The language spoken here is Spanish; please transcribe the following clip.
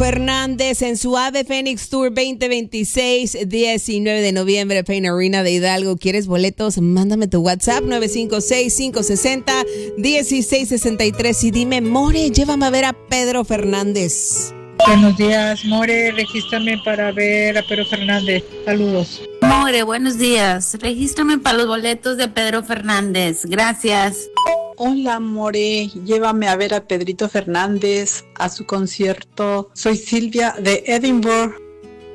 Fernández en su Ave Fénix Tour 2026, 19 de noviembre, Pain Arena de Hidalgo. ¿Quieres boletos? Mándame tu WhatsApp 956-560-1663 y dime, More, llévame a ver a Pedro Fernández. Buenos días, More, regístrame para ver a Pedro Fernández. Saludos. More, buenos días. Regístrame para los boletos de Pedro Fernández. Gracias. Hola, More, llévame a ver a Pedrito Fernández a su concierto. Soy Silvia de Edinburgh.